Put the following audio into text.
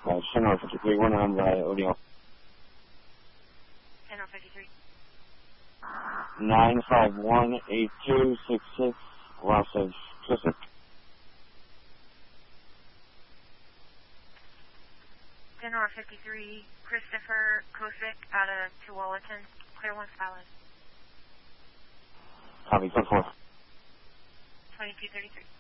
Center 53, 1 by O'Neill. Center 53. 9518266, loss of Joseph. Center 53, Christopher Kosick out of Tualatin, clear 1 Skyline. Copy, 4-4. 2233.